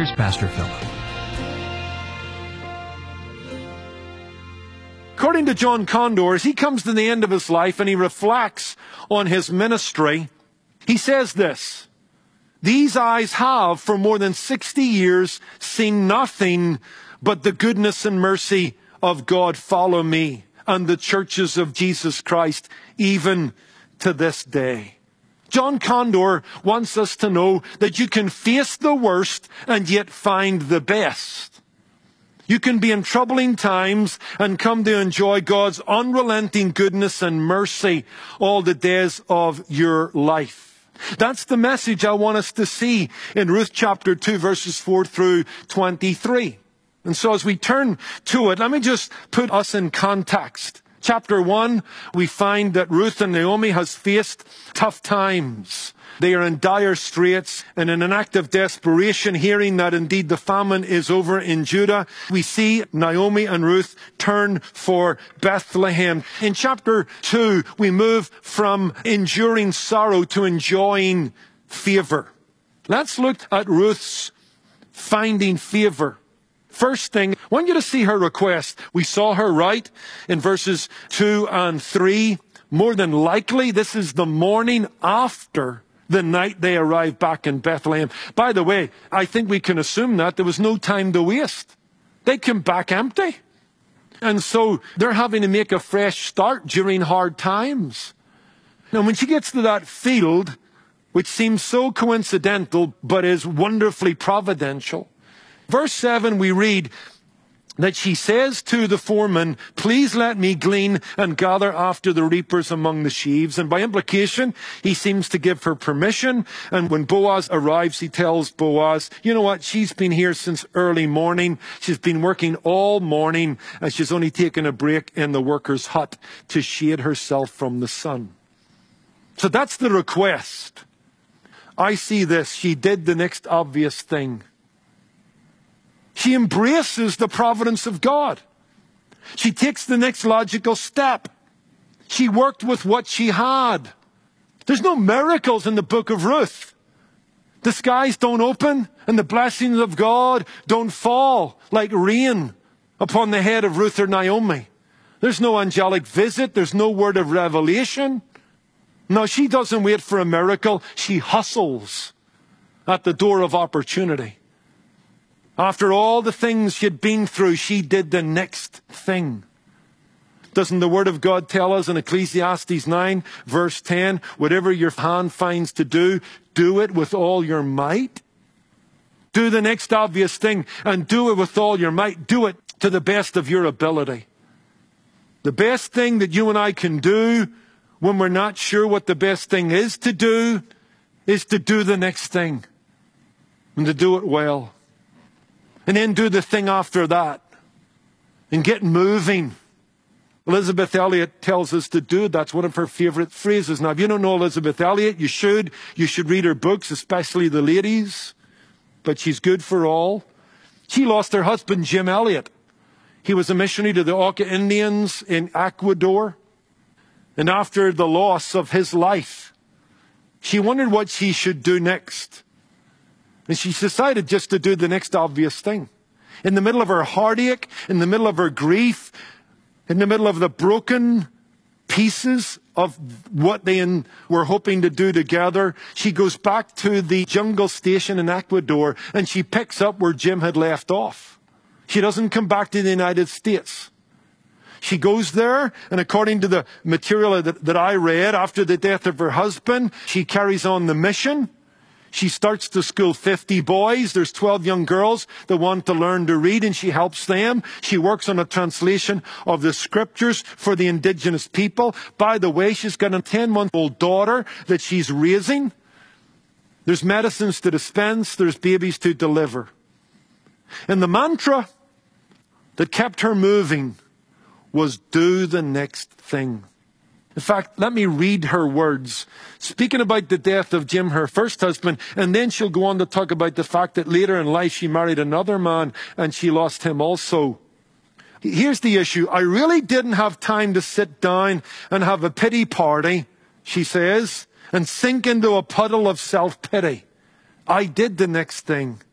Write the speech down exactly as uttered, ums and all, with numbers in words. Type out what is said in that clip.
Here's Pastor Philip. According to John Condor, as he comes to the end of his life and he reflects on his ministry, he says this: "These eyes have for more than sixty years seen nothing but the goodness and mercy of God follow me and the churches of Jesus Christ even to this day." John Condor wants us to know that you can face the worst and yet find the best. You can be in troubling times and come to enjoy God's unrelenting goodness and mercy all the days of your life. That's the message I want us to see in Ruth chapter two, verses four through twenty-three. And so as we turn to it, let me just put us in context. Chapter one, we find that Ruth and Naomi has faced tough times. They are in dire straits, and in an act of desperation, hearing that indeed the famine is over in Judah, we see Naomi and Ruth turn for Bethlehem. In chapter two, we move from enduring sorrow to enjoying favor. Let's look at Ruth's finding favor. First thing, I want you to see her request. We saw her right in verses two and three. More than likely, this is the morning after the night they arrived back in Bethlehem. By the way, I think we can assume that there was no time to waste. They came back empty. And so they're having to make a fresh start during hard times. Now, when she gets to that field, which seems so coincidental, but is wonderfully providential, verse seven, we read that she says to the foreman, "Please let me glean and gather after the reapers among the sheaves." And by implication, he seems to give her permission. And when Boaz arrives, he tells Boaz, you know what? She's been here since early morning. She's been working all morning, and she's only taken a break in the worker's hut to shade herself from the sun. So that's the request. I see this. She did the next obvious thing. She embraces the providence of God. She takes the next logical step. She worked with what she had. There's no miracles in the book of Ruth. The skies don't open and the blessings of God don't fall like rain upon the head of Ruth or Naomi. There's no angelic visit. There's no word of revelation. No, she doesn't wait for a miracle. She hustles at the door of opportunity. After all the things she'd been through, she did the next thing. Doesn't the Word of God tell us in Ecclesiastes nine, verse ten, whatever your hand finds to do, do it with all your might? Do the next obvious thing and do it with all your might. Do it to the best of your ability. The best thing that you and I can do when we're not sure what the best thing is to do is to do the next thing and to do it well. And then do the thing after that. And get moving. Elizabeth Elliot tells us to do it. That's one of her favorite phrases. Now, if you don't know Elizabeth Elliot, you should. You should read her books, especially the ladies. But she's good for all. She lost her husband, Jim Elliot. He was a missionary to the Auca Indians in Ecuador. And after the loss of his life, she wondered what she should do next. And she decided just to do the next obvious thing. In the middle of her heartache, in the middle of her grief, in the middle of the broken pieces of what they in, were hoping to do together, she goes back to the jungle station in Ecuador and she picks up where Jim had left off. She doesn't come back to the United States. She goes there, and according to the material that, that I read, after the death of her husband, she carries on the mission. She starts to school fifty boys. There's twelve young girls that want to learn to read, and she helps them. She works on a translation of the scriptures for the indigenous people. By the way, she's got a ten-month-old daughter that she's raising. There's medicines to dispense. There's babies to deliver. And the mantra that kept her moving was do the next thing. In fact, let me read her words. Speaking about the death of Jim, her first husband, and then she'll go on to talk about the fact that later in life she married another man and she lost him also. Here's the issue. I really didn't have time to sit down and have a pity party, she says, and sink into a puddle of self-pity. I did the next thing.